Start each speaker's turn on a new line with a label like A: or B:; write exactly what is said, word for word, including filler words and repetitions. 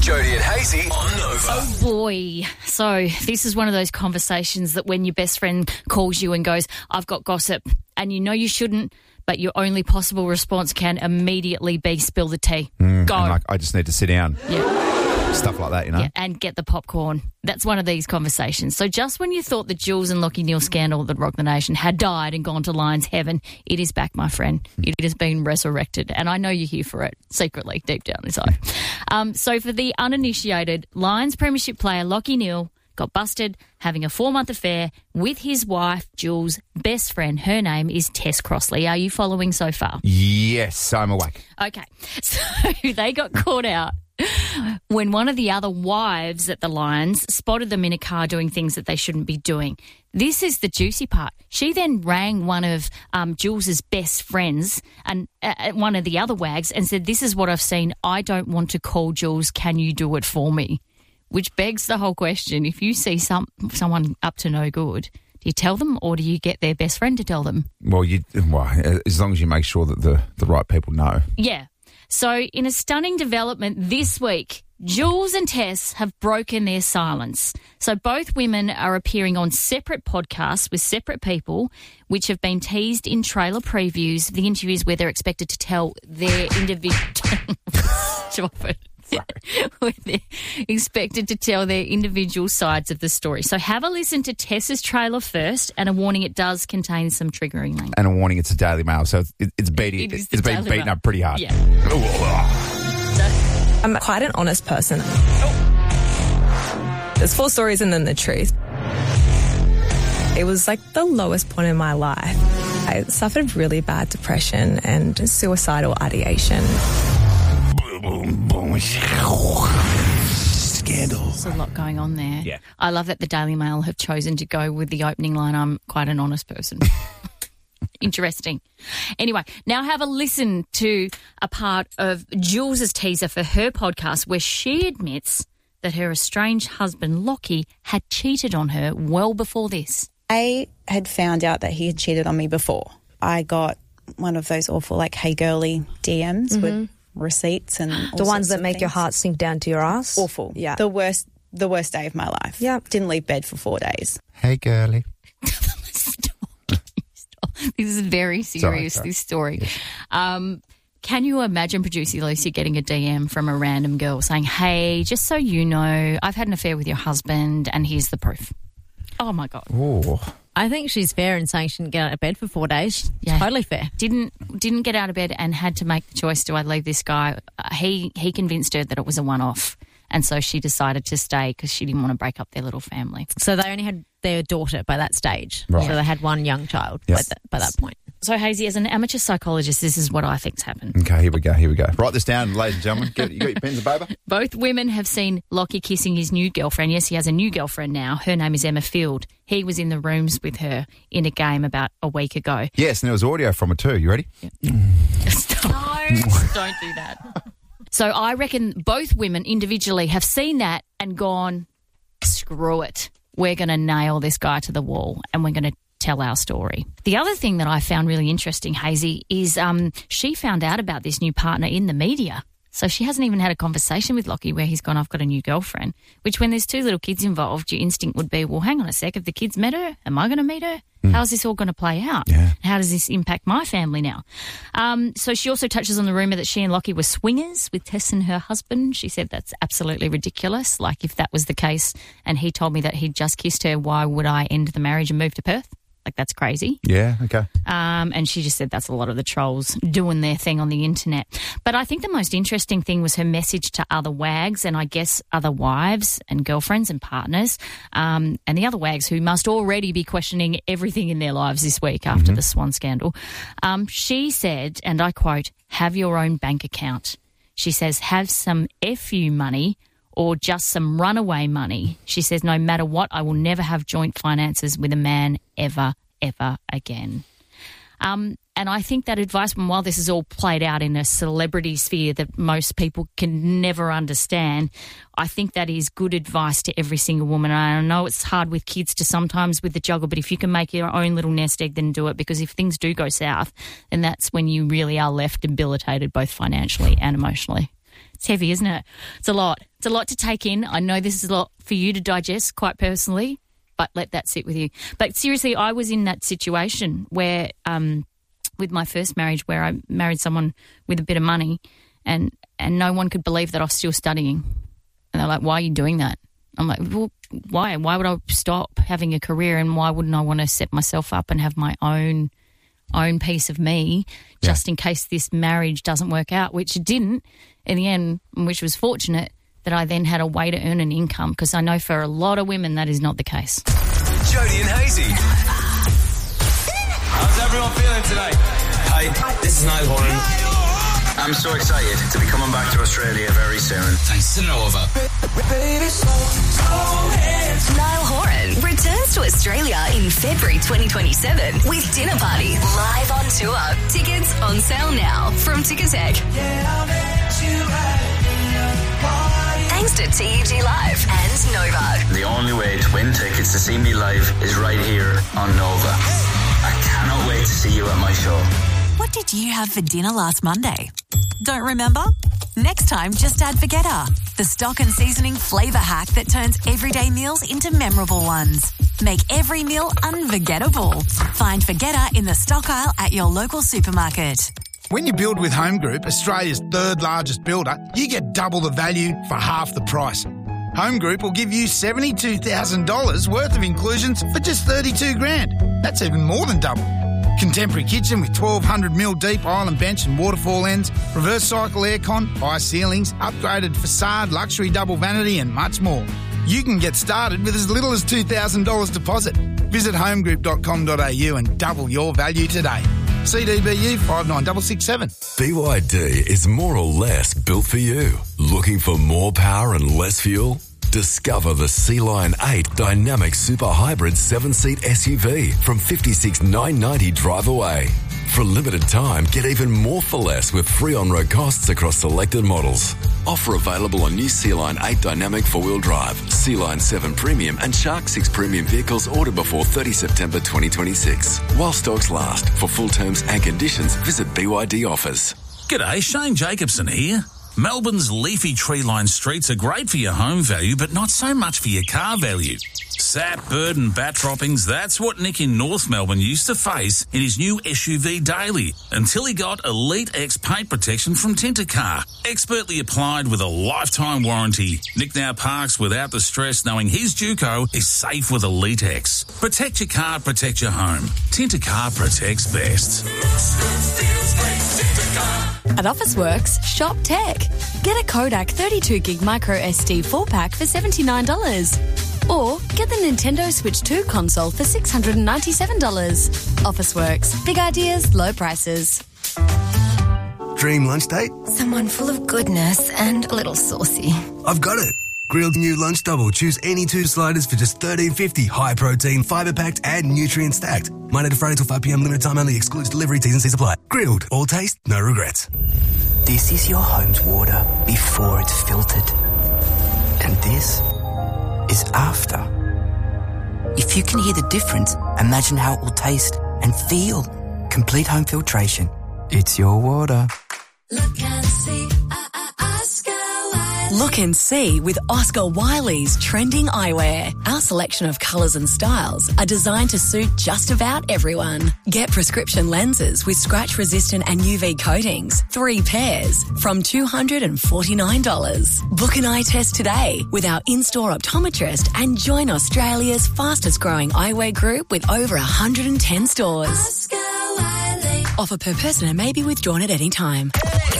A: Jody and Hazy on Nova.
B: Oh boy. So this is one of those conversations that when your best friend calls you and goes, I've got gossip, and you know you shouldn't, but your only possible response can immediately be spill the tea.
C: Mm,
B: Go.
C: and like, I just need to sit down.
B: Yeah.
C: Stuff like that, you know?
B: Yeah, and get the popcorn. That's one of these conversations. So just when you thought the Jules and Lachie Neale scandal that rocked the nation had died and gone to Lions heaven, it is back, my friend. It has been resurrected. And I know you're here for it, secretly, deep down inside. um, so for the uninitiated, Lions premiership player Lachie Neale got busted having a four-month affair with his wife, Jules' best friend. Her name is Tess Crossley. Are you following so far?
C: Yes, I'm awake.
B: Okay. So they got caught out when one of the other wives at the Lions spotted them in a car doing things that they shouldn't be doing. This is the juicy part. She then rang one of um, Jules's best friends and uh, one of the other wags and said, this is what I've seen. I don't want to call Jules. Can you do it for me? Which begs the whole question. If you see some someone up to no good, do you tell them or do you get their best friend to tell them?
C: Well, you well, as long as you make sure that the, the right people know.
B: Yeah. So in a stunning development this week, Jules and Tess have broken their silence. So both women are appearing on separate podcasts with separate people, which have been teased in trailer previews, the interviews where they're expected to tell their individual... Stop it. Where they're expected to tell their individual sides of the story. So have a listen to Tess's trailer first, and a warning, it does contain some triggering language.
C: And a warning, it's a Daily Mail, so it's, it's, beating,
B: It is
C: it's
B: the
C: been
B: Daily
C: beaten
B: Mail.
C: up pretty hard.
B: Yeah.
D: I'm quite an honest person. There's four stories and then the truth. It was like the lowest point in my life. I suffered really bad depression and suicidal ideation.
C: Boom, boom. Scandal.
B: There's a lot going on there.
C: Yeah.
B: I love that the Daily Mail have chosen to go with the opening line, I'm quite an honest person. Interesting. Anyway, now have a listen to a part of Jules's teaser for her podcast where she admits that her estranged husband, Lachie, had cheated on her well before this.
E: I had found out that he had cheated on me before. I got one of those awful, like, hey girly D Ms mm-hmm. with receipts and all
F: the ones
E: sorts
F: that
E: of
F: make
E: things.
F: your heart sink down to your ass.
E: Awful.
F: Yeah.
E: The worst, the worst day of my life.
F: Yeah.
E: Didn't leave bed for four days.
C: Hey, girly.
B: Stop. Stop. This is very serious,
C: sorry.
B: this story. Yes. Um, can you imagine, producer Lucy, getting a D M from a random girl saying, hey, just so you know, I've had an affair with your husband and here's the proof. Oh, my God.
C: Oh.
G: I think she's fair in saying she didn't get out of bed for four days.
B: Yeah.
G: Totally fair.
B: Didn't didn't get out of bed and had to make the choice, do I leave this guy? Uh, he, he convinced her that it was a one-off, and so she decided to stay because she didn't want to break up their little family.
G: So they only had their daughter by that stage.
C: Right.
G: So they had one young child
C: Yes.
G: by, th- by that point.
B: So, Hazy, as an amateur psychologist, this is what I think's happened.
C: Okay, here we go, here we go. Write this down, ladies and gentlemen. Get, you got your pens and paper?
B: Both women have seen Lachie kissing his new girlfriend. Yes, he has a new girlfriend now. Her name is Emma Field. He was in the rooms with her in a game about a week ago.
C: Yes, and there was audio from it too. You ready?
B: Stop. No, don't do that. So I reckon both women individually have seen that and gone, screw it. We're going to nail this guy to the wall and we're going to tell our story. The other thing that I found really interesting, Hazy, is um, she found out about this new partner in the media. So she hasn't even had a conversation with Lachie where he's gone, I've got a new girlfriend, which when there's two little kids involved, your instinct would be, well, hang on a sec, have the kids met her? Am I going to meet her? Mm. How's this all going to play out?
C: Yeah.
B: How does this impact my family now? Um, so she also touches on the rumour that she and Lachie were swingers with Tess and her husband. She said that's absolutely ridiculous. Like, if that was the case and he told me that he'd just kissed her, why would I end the marriage and move to Perth? Like, that's crazy.
C: Yeah, okay.
B: Um, and she just said that's a lot of the trolls doing their thing on the internet. But I think the most interesting thing was her message to other wags and I guess other wives and girlfriends and partners um, and the other wags who must already be questioning everything in their lives this week after mm-hmm. the Swan scandal. Um, she said, and I quote, have your own bank account. She says, have some F U money or just some runaway money. She says, no matter what, I will never have joint finances with a man ever, ever again. Um, and I think that advice, while this is all played out in a celebrity sphere that most people can never understand, I think that is good advice to every single woman. And I know it's hard with kids to sometimes with the juggle, but if you can make your own little nest egg, then do it, because if things do go south, then that's when you really are left debilitated both financially and emotionally. It's heavy, isn't it? It's a lot. It's a lot to take in. I know this is a lot for you to digest quite personally, but let that sit with you. But seriously, I was in that situation where, um, with my first marriage, where I married someone with a bit of money, and, and no one could believe that I was still studying. And they're like, why are you doing that? I'm like, well, why? Why would I stop having a career, and why wouldn't I want to set myself up and have my own own piece of me just yeah. in case this marriage doesn't work out, which it didn't in the end, which was fortunate that I then had a way to earn an income, because I know for a lot of women that is not the case.
A: Jody and Hazy. How's everyone feeling tonight?
F: Hi, this is Niall Horan. I'm so excited to be coming back to Australia very soon.
A: Thanks to Nova.
H: Niall Horan returns to Australia in February twenty twenty-seven with Dinner Party live on tour. Tickets on sale now from Ticketek. Thanks to T E G Live and Nova.
F: The only way to win tickets to see me live is right here on Nova. I cannot wait to see you at my show.
I: What did you have for dinner last Monday? Don't remember? Next time, just add Vegeta, the stock and seasoning flavour hack that turns everyday meals into memorable ones. Make every meal unforgettable. Find Vegeta in the stock aisle at your local supermarket.
J: When you build with Home Group, Australia's third largest builder, you get double the value for half the price. Home Group will give you seventy-two thousand dollars worth of inclusions for just thirty-two grand. That's even more than double. Contemporary kitchen with twelve hundred mil deep island bench and waterfall ends, reverse cycle aircon, high ceilings, upgraded facade, luxury double vanity and much more. You can get started with as little as two thousand dollars deposit. Visit homegroup dot com dot a u and double your value today. C D B U five nine six six seven.
A: B Y D is more or less built for you. Looking for more power and less fuel? Discover the Sea Lion eight Dynamic Super Hybrid seven-seat S U V from fifty-six thousand nine hundred ninety dollars drive away. For a limited time, get even more for less with free on-road costs across selected models. Offer available on new Sea Lion eight Dynamic four-wheel drive, Sea Lion seven Premium and Shark six Premium vehicles ordered before thirtieth September twenty twenty-six. While stocks last. For full terms and conditions, visit B Y D offers.
K: G'day, Shane Jacobson here. Melbourne's leafy tree-lined streets are great for your home value, but not so much for your car value. Sap, bird and bat droppings, that's what Nick in North Melbourne used to face in his new S U V Daily, until he got Elite X paint protection from Tintercar. Expertly applied with a lifetime warranty. Nick now parks without the stress, knowing his Duco is safe with Elite X. Protect your car, protect your home. Tintercar protects best.
L: At Officeworks, shop tech. Get a Kodak thirty-two gig micro S D four pack for seventy-nine dollars. Or get the Nintendo Switch two console for six hundred ninety-seven dollars. Officeworks. Big ideas, low prices.
M: Dream lunch date?
N: Someone full of goodness and a little saucy.
M: I've got it. Grilled new lunch double. Choose any two sliders for just thirteen fifty. High protein, fibre packed and nutrient stacked. Monday to Friday till five p.m. Limited time only. Excludes delivery. T's and C's apply. Grilled. All taste, no regrets.
O: This is your home's water before it's filtered. And this is after. If you can hear the difference, imagine how it will taste and feel. Complete home filtration. It's your water.
I: Look and see. Uh, uh, Oscar Wiley. Look and see with Oscar Wiley's trending eyewear. Our selection of colours and styles are designed to suit just about everyone. Get prescription lenses with scratch-resistant and U V coatings, three pairs, from two hundred forty-nine dollars. Book an eye test today with our in-store optometrist and join Australia's fastest-growing eyewear group with over one hundred ten stores. Oscar Wiley. Offer per person and may be withdrawn at any time.